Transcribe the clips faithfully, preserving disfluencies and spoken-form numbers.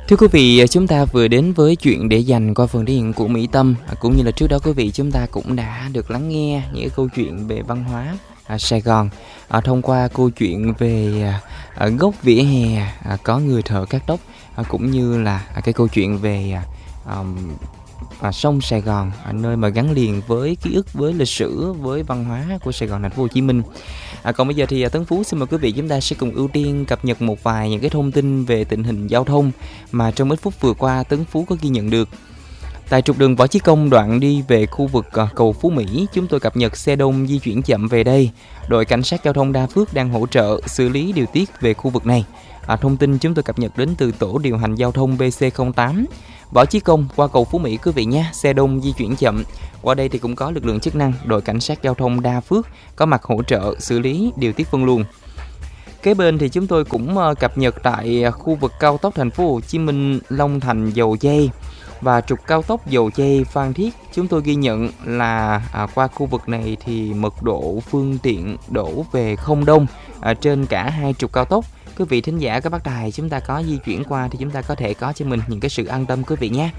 Thưa quý vị, chúng ta vừa đến với chuyện để dành qua phần thể hiện của Mỹ Tâm. Cũng như là trước đó quý vị chúng ta cũng đã được lắng nghe những câu chuyện về văn hóa à, Sài Gòn à, thông qua câu chuyện về à, góc vỉa hè à, có người thợ cắt tóc à, cũng như là à, cái câu chuyện về à, à, sông Sài Gòn, à, nơi mà gắn liền với ký ức, với lịch sử, với văn hóa của Sài Gòn, thành phố Hồ Chí Minh. À, còn bây giờ thì à, Tấn Phú xin mời quý vị chúng ta sẽ cùng ưu tiên cập nhật một vài những cái thông tin về tình hình giao thông mà trong ít phút vừa qua Tấn Phú có ghi nhận được. Tại trục đường Võ Chí Công đoạn đi về khu vực à, cầu Phú Mỹ, chúng tôi cập nhật xe đông di chuyển chậm về đây. Đội cảnh sát giao thông Đa Phước đang hỗ trợ xử lý điều tiết về khu vực này. À, thông tin chúng tôi cập nhật đến từ tổ điều hành giao thông bê xê không tám. Võ Chí Công qua cầu Phú Mỹ quý vị nhé, xe đông di chuyển chậm. Qua đây thì cũng có lực lượng chức năng, đội cảnh sát giao thông Đa Phước có mặt hỗ trợ xử lý điều tiết phân luồng. Kế bên thì chúng tôi cũng cập nhật tại khu vực cao tốc thành phố Hồ Chí Minh Long Thành Dầu Giây và trục cao tốc Dầu Giây Phan Thiết. Chúng tôi ghi nhận là à, qua khu vực này thì mật độ phương tiện đổ về không đông à, trên cả hai trục cao tốc. Quý vị thính giả các bác đài chúng ta có di chuyển qua thì chúng ta có thể có cho mình những cái sự an tâm quý vị nhé.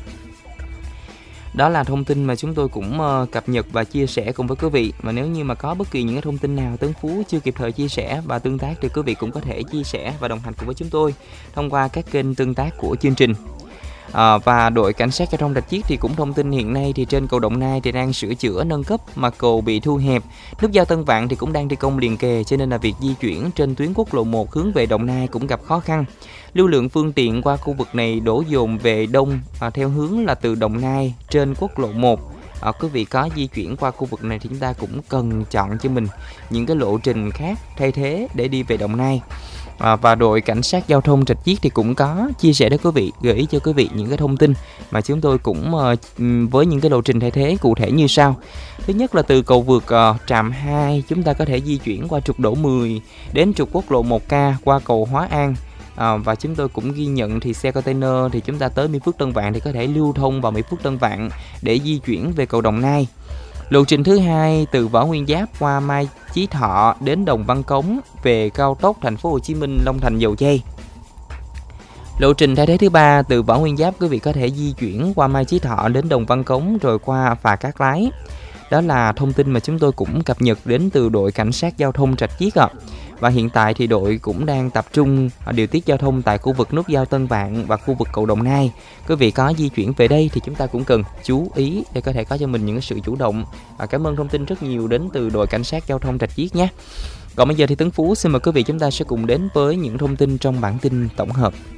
Đó là thông tin mà chúng tôi cũng uh, cập nhật và chia sẻ cùng với quý vị. Và nếu như mà có bất kỳ những cái thông tin nào Tấn Phú chưa kịp thời chia sẻ và tương tác thì quý vị cũng có thể chia sẻ và đồng hành cùng với chúng tôi thông qua các kênh tương tác của chương trình. À, và đội cảnh sát giao thông Rạch Chiếc thì cũng thông tin hiện nay thì trên cầu Đồng Nai thì đang sửa chữa nâng cấp mà cầu bị thu hẹp. Nút giao Tân Vạn thì cũng đang thi công liền kề, cho nên là việc di chuyển trên tuyến quốc lộ một hướng về Đồng Nai cũng gặp khó khăn. Lưu lượng phương tiện qua khu vực này đổ dồn về đông à, theo hướng là từ Đồng Nai trên quốc lộ một. À, quý vị có di chuyển qua khu vực này thì chúng ta cũng cần chọn cho mình những cái lộ trình khác thay thế để đi về Đồng Nai. À, và đội cảnh sát giao thông Rạch Chiếc thì cũng có chia sẻ đến quý vị, gợi ý cho quý vị những cái thông tin mà chúng tôi cũng uh, với những cái lộ trình thay thế cụ thể như sau. Thứ nhất là từ cầu vượt uh, Trạm hai chúng ta có thể di chuyển qua trục Đỗ mười đến trục quốc lộ một K qua cầu Hóa An. À, và chúng tôi cũng ghi nhận thì xe container thì chúng ta tới Mỹ Phước Tân Vạn thì có thể lưu thông vào Mỹ Phước Tân Vạn để di chuyển về cầu Đồng Nai. Lộ trình thứ hai từ Võ Nguyên Giáp qua Mai Chí Thọ đến Đồng Văn Cống về cao tốc thành phố Hồ Chí Minh Long Thành Dầu Giây. Lộ trình thay thế thứ ba từ Võ Nguyên Giáp quý vị có thể di chuyển qua Mai Chí Thọ đến Đồng Văn Cống rồi qua phà Cát Lái. Đó là thông tin mà chúng tôi cũng cập nhật đến từ đội cảnh sát giao thông Rạch Chiếc ạ. Và hiện tại thì đội cũng đang tập trung điều tiết giao thông tại khu vực nút giao Tân Vạn và khu vực cầu Đồng Nai. Quý vị có di chuyển về đây thì chúng ta cũng cần chú ý để có thể có cho mình những sự chủ động. Và cảm ơn thông tin rất nhiều đến từ đội cảnh sát giao thông Rạch Chiếc nhé. Còn bây giờ thì Tấn Phú xin mời quý vị chúng ta sẽ cùng đến với những thông tin trong bản tin tổng hợp.